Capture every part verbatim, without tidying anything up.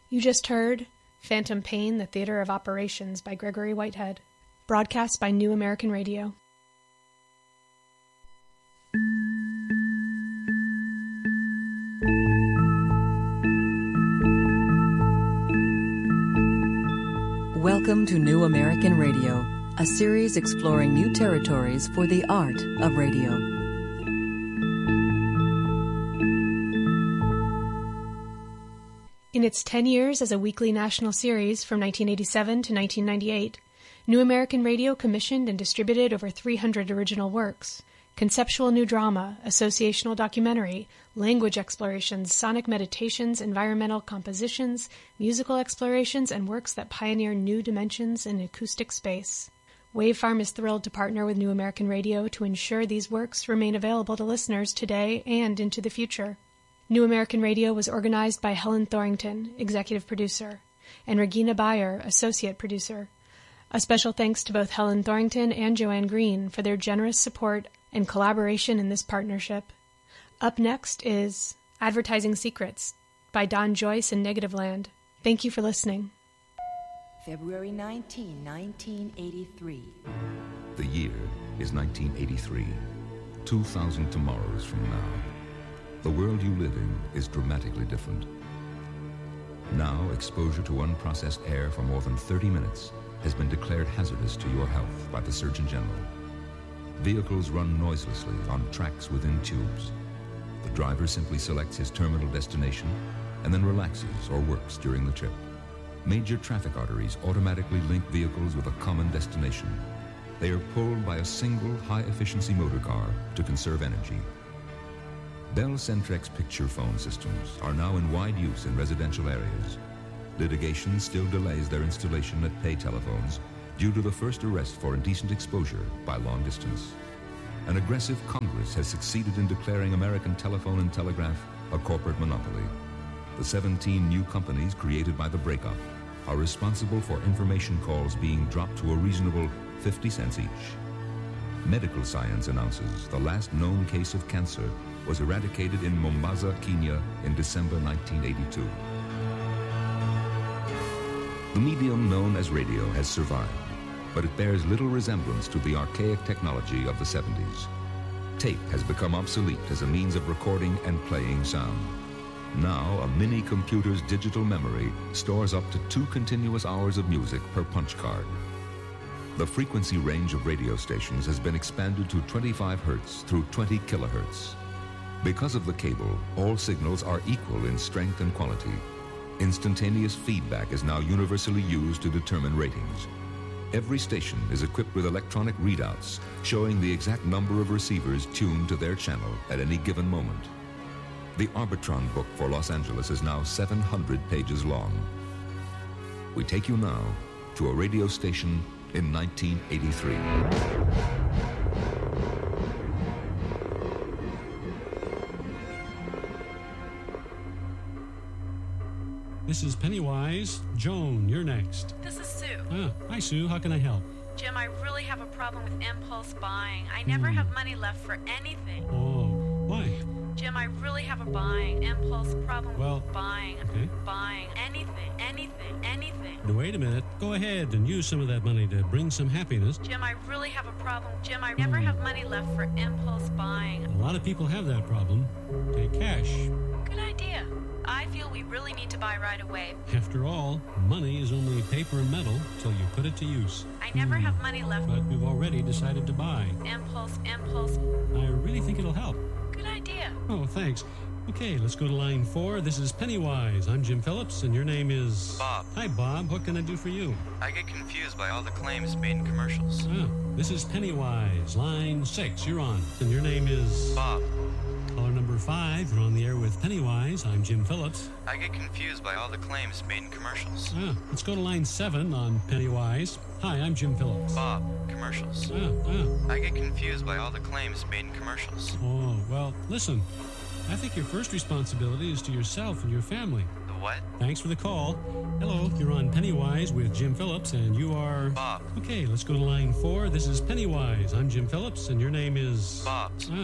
You just heard Phantom Pain, The Theater of Operations by Gregory Whitehead, broadcast by New American Radio. Welcome to New American Radio, a series exploring new territories for the art of radio. In its ten years as a weekly national series from nineteen eighty-seven to nineteen ninety-eight, New American Radio commissioned and distributed over three hundred original works: conceptual new drama, associational documentary, language explorations, sonic meditations, environmental compositions, musical explorations, and works that pioneer new dimensions in acoustic space. Wavefarm is thrilled to partner with New American Radio to ensure these works remain available to listeners today and into the future. New American Radio was organized by Helen Thorington, executive producer, and Regina Bayer, associate producer. A special thanks to both Helen Thorington and Joanne Green for their generous support and collaboration in this partnership. Up next is Advertising Secrets by Don Joyce and Negativland. Thank you for listening. February nineteenth, nineteen eighty-three. The year is nineteen eighty-three, two thousand tomorrows from now. The world you live in is dramatically different. Now, exposure to unprocessed air for more than thirty minutes has been declared hazardous to your health by the Surgeon General. Vehicles run noiselessly on tracks within tubes. The driver simply selects his terminal destination and then relaxes or works during the trip. Major traffic arteries automatically link vehicles with a common destination. They are pulled by a single high-efficiency motor car to conserve energy. Bell Centrex picture phone systems are now in wide use in residential areas. Litigation still delays their installation at pay telephones due to the first arrest for indecent exposure by long distance. An aggressive Congress has succeeded in declaring American telephone and telegraph a corporate monopoly. The seventeen new companies created by the breakup are responsible for information calls being dropped to a reasonable fifty cents each. Medical science announces the last known case of cancer was eradicated in Mombasa, Kenya in December nineteen eighty-two. The medium known as radio has survived, but it bears little resemblance to the archaic technology of the seventies. Tape has become obsolete as a means of recording and playing sound. Now, a mini-computer's digital memory stores up to two continuous hours of music per punch card. The frequency range of radio stations has been expanded to twenty-five hertz through twenty kilohertz. Because of the cable, all signals are equal in strength and quality. Instantaneous feedback is now universally used to determine ratings. Every station is equipped with electronic readouts showing the exact number of receivers tuned to their channel at any given moment. The Arbitron book for Los Angeles is now seven hundred pages long. We take you now to a radio station in nineteen eighty-three. This is Pennywise. Joan, you're next. This is Sue. Ah, hi, Sue. How can I help? Jim, I really have a problem with impulse buying. I never have money left for anything. Oh, why? Jim, I really have a buying impulse problem Well, with buying. okay. Buying anything, anything, anything. Now, wait a minute. Go ahead and use some of that money to bring some happiness. Jim, I really have a problem. Jim, I never have money left for impulse buying. A lot of people have that problem. Take cash. Good idea. I feel we really need to buy right away. After all, money is only paper and metal till you put it to use. I never have money left. But we've already decided to buy. Impulse, impulse. I really think it'll help. Good idea. Oh, thanks. Okay, let's go to line four. This is Pennywise. I'm Jim Phillips, and your name is... Bob. Hi, Bob. What can I do for you? I get confused by all the claims made in commercials. Ah, this is Pennywise. Line six. You're on. And your name is... Bob. Caller number five. You're on the air with Pennywise. I'm Jim Phillips. I get confused by all the claims made in commercials. Ah, let's go to line seven on Pennywise. Hi, I'm Jim Phillips. Bob, commercials. Ah, ah. I get confused by all the claims made in commercials. Oh, well, listen. I think your first responsibility is to yourself and your family. The what? Thanks for the call. Hello, you're on Pennywise with Jim Phillips, and you are... Bob. Okay, let's go to line four. This is Pennywise. I'm Jim Phillips, and your name is... Bob. Ah,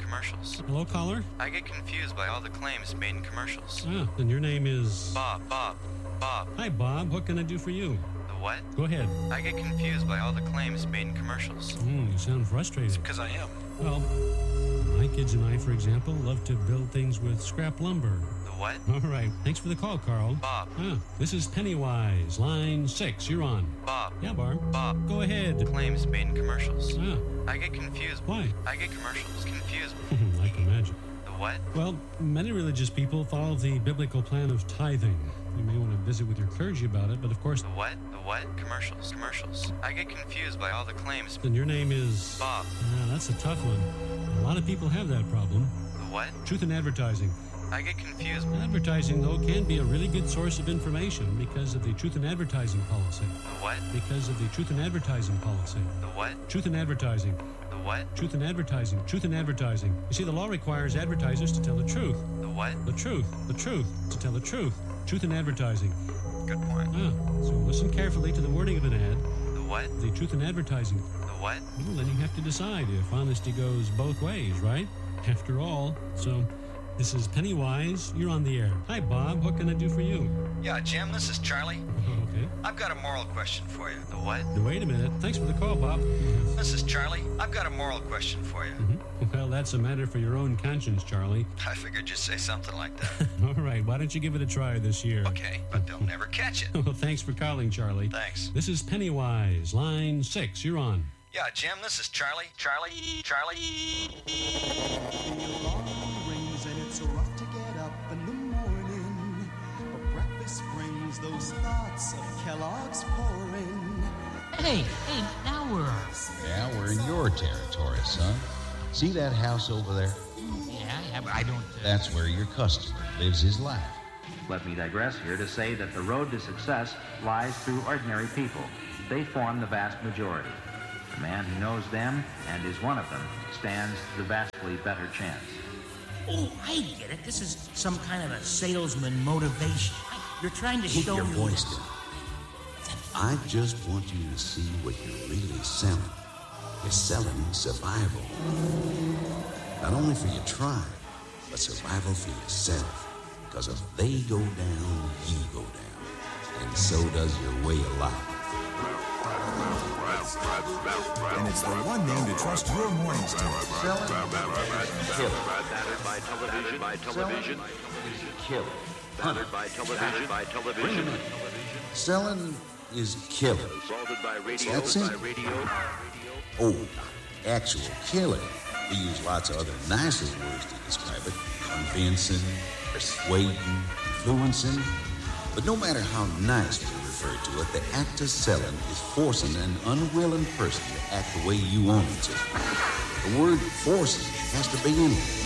commercials. Hello, caller? I get confused by all the claims made in commercials. Ah, and your name is... Bob, Bob, Bob. Hi, Bob. What can I do for you? The what? Go ahead. I get confused by all the claims made in commercials. Hmm, you sound frustrated. Because I am. Well, my kids and I, for example, love to build things with scrap lumber. The what? All right. Thanks for the call, Carl. Bob. Ah, this is Pennywise, line six. You're on. Bob. Yeah, Barb. Bob. Go ahead. Claims made in commercials. Ah, I get confused. why? I get commercials confused. I can imagine. The what? Well, many religious people follow the biblical plan of tithing. You may want to visit with your clergy about it, but of course... The what? The what? Commercials. Commercials. I get confused by all the claims. And your name is... Bob. Ah, that's a tough one. A lot of people have that problem. The what? Truth in advertising. I get confused. Advertising, though, can be a really good source of information because of the truth in advertising policy. The what? Because of the truth in advertising policy. The what? Truth in advertising. The what? Truth in advertising. Truth in advertising. You see, the law requires advertisers to tell the truth. The what? The truth. The truth. To tell the truth. Truth in advertising. Good point. Ah, so listen carefully to the wording of an ad. The what? The truth in advertising. The what? Well, then you have to decide if honesty goes both ways, right? After all. So, this is Pennywise. You're on the air. Hi, Bob. What can I do for you? Yeah, Jim, this is Charlie. Okay. I've got a moral question for you. The what? Wait a minute. Thanks for the call, Bob. This is Charlie. I've got a moral question for you. Mm-hmm. Well, that's a matter for your own conscience, Charlie. I figured you'd say something like that. All right. Why don't you give it a try this year? Okay, but they'll never catch it. Well, thanks for calling, Charlie. Thanks. This is Pennywise, line six. You're on. Yeah, Jim, this is Charlie. Charlie. Charlie. The alarm rings and it's rough to get up in the morning. But breakfast brings those thoughts of Kellogg's pouring. Hey, hey, now we're on. Yeah, we're in your territory, son. See that house over there? Yeah, yeah, but I don't... Uh... That's where your customer lives his life. Let me digress here to say that the road to success lies through ordinary people. They form the vast majority. The man who knows them and is one of them stands the vastly better chance. Oh, I get it. This is some kind of a salesman motivation. You're trying to Keep show your me... voice down. I just want you to see what you're really selling. You're selling survival. Not only for your tribe, but survival for yourself. Because if they go down, you go down. And so does your way of life. And it's the one name to trust your mornings to. Selling kill. Battered by television, by television. Kill. Battered by television, by television. Selling is killing. Assaulted by radio, That's it. by radio. Oh, actual killing. We use lots of other nicer words to describe it. Convincing, persuading, influencing. But no matter how nice we refer to it, the act of selling is forcing an unwilling person to act the way you want him to. The word forcing has to be in it.